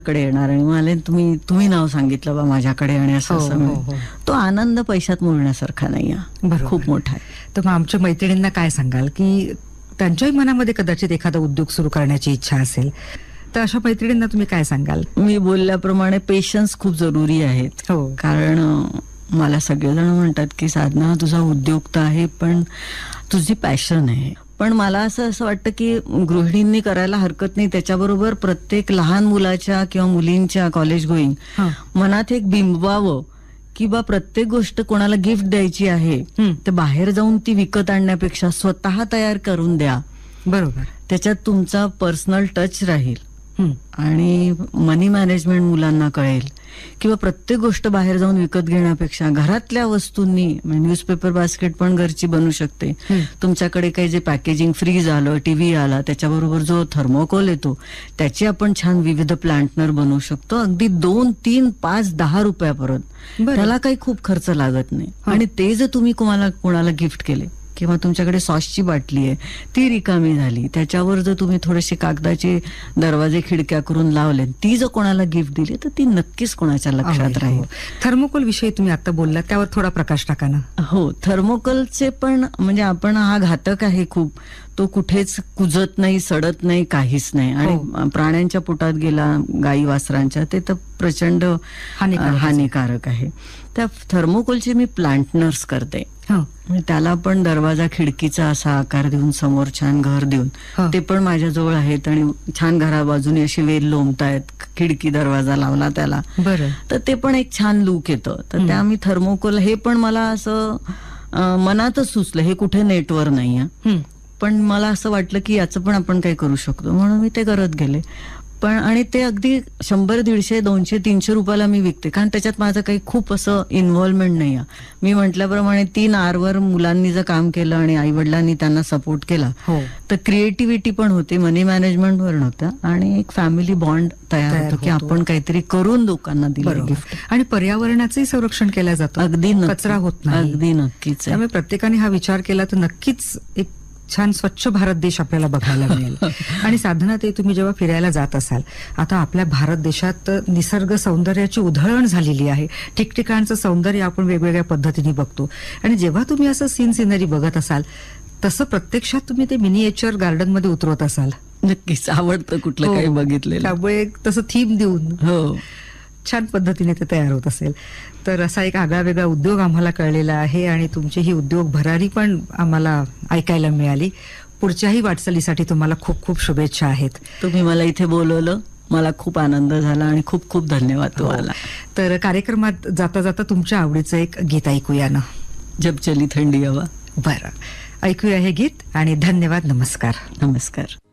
कडे येणार आणि मला तुम्ही नाव सांगितलं बा माझ्याकडे आणि असं हो, असं हो, मिळेल. हो. तो आनंद पैशात मोजण्यासारखा नाही आहे. बरोबर. खूप मोठा आहे. तर मग आमच्या मैत्रिणींना काय सांगाल की त्यांच्याही मनामध्ये कदाचित एखादा उद्योग सुरू करण्याची इच्छा असेल, तर अशा मैत्रिणींना तुम्ही काय सांगाल? मी बोलल्याप्रमाणे पेशन्स खूप जरुरी आहेत. हो. कारण मला सगळेजण म्हणतात की साधना तुझा उद्योग तर आहे पण तुझी पॅशन आहे. पण मला असं वाटतं की गृहिणींनी करायला हरकत नाही. त्याच्याबरोबर प्रत्येक लहान मुलाच्या किंवा मुलींच्या कॉलेज गोईंग हा. मनात एक बिंबवावं की बा प्रत्येक गोष्ट कोणाला गिफ्ट द्यायची आहे हं. तर बाहेर जाऊन ती विकत आणण्यापेक्षा स्वतः तयार करून द्या. बरोबर. त्याच्यात तुमचा पर्सनल टच राहील हं. आणि मनी मॅनेजमेंट मुलांना कळेल. किंवा प्रत्येक गोष्ट बाहेर जाऊन विकत घेण्यापेक्षा घरातल्या वस्तूंनी न्यूजपेपर बास्केट पण घरची बनू शकते. तुमच्याकडे काही जे पॅकेजिंग फ्रीज आलं, टीव्ही आला, त्याच्याबरोबर जो थर्मोकोल येतो त्याची आपण छान विविध प्लांटनर बनवू शकतो. अगदी 2, 3, 5, 10 रुपयापर्यंत. बरं. त्याला काही खूप खर्च लागत नाही. आणि ते जर तुम्ही कोणाला गिफ्ट केले किंवा तुमच्याकडे सॉसची बाटली आहे ती रिकामी झाली, त्याच्यावर जर तुम्ही थोडेसे कागदाचे दरवाजे खिडक्या करून लावले, ती जर कोणाला गिफ्ट दिली तर ती नक्कीच कोणाच्या लक्षात राहील. थर्मोकोल विषयी तुम्ही आता बोललात, त्यावर थोडा प्रकाश टाका ना. हो, थर्मोकोलचे पण म्हणजे आपण हा घातक आहे खूप. तो कुठेच कुजत नाही, सडत नाही, काहीच नाही. आणि प्राण्यांच्या पोटात गेला, गाई वासरांच्या, ते तर प्रचंड हानिकारक आहे. त्या थर्मोकोलचे मी प्लांटनर्स करते. म्हणजे त्याला पण दरवाजा खिडकीचा असा आकार देऊन समोर छान घर देऊन ते पण माझ्याजवळ आहेत आणि छान घरा बाजूने अशी वेल लोंबतायत. खिडकी दरवाजा लावला त्याला, बरं, तर ते पण एक छान लुक येतं. तर त्या मी थर्मोकोल हे पण मला असं मनातच सुचलं, हे कुठे नेटवर नाही आहे. पण मला असं वाटलं की याचं पण आपण काही करू शकतो, म्हणून मी ते करत गेले. पण आणि ते अगदी 100, 150, 200, 300 रुपयाला मी विकते. कारण त्याच्यात माझं काही खूप असं इन्व्हॉल्वमेंट नाही आहे. मी म्हटल्याप्रमाणे 3 Rवर मुलांनी जर काम केलं आणि आई वडिलांनी त्यांना सपोर्ट केला तर क्रिएटिव्हिटी पण होते, मनी मॅनेजमेंटवर नव्हतं आणि एक फॅमिली बॉन्ड तयार होतो की आपण काहीतरी करून लोकांना दिलं गिफ्ट. आणि पर्यावरणाचंही संरक्षण केलं जातं. अगदी कचरा होत नाही. अगदी नक्कीच. त्यामुळे प्रत्येकाने हा विचार केला तर नक्कीच एक छान स्वच्छ भारत देश आपल्याला बघायला मिळेल. आणि साधना, ते तुम्ही जेव्हा फिरायला जात असाल, आता आपल्या भारत देशात निसर्ग सौंदर्याची उधळण झालेली आहे. ठिकठिकाणचं सौंदर्य आपण वेगवेगळ्या पद्धतीने बघतो. आणि जेव्हा तुम्ही असं सिनरी बघत असाल तसं प्रत्यक्षात तुम्ही ते मिनिएचर गार्डन मध्ये उतरवत असाल. नक्कीच आवडतं कुठलं काही बघितलेलं. त्यामुळे तसं थीम देऊन हो छान पद्धतीने ते तयार होत असेल. तर असा एक आगळा वेगळा उद्योग आम्हाला कळलेला आहे आणि तुमची ही उद्योग भरारी पण आम्हाला ऐकायला मिळाली. पुढच्याही वाटचालीसाठी तुम्हाला खूप खूप शुभेच्छा आहेत. तुम्ही मला इथे बोलवलं, मला खूप आनंद झाला आणि खूप खूप धन्यवाद तुम्हाला. तर कार्यक्रमात जाता जाता तुमच्या आवडीचं एक गीत ऐकूया ना. जब चली थंडी हवा. बरं, ऐकूया हे गीत आणि धन्यवाद. नमस्कार. नमस्कार.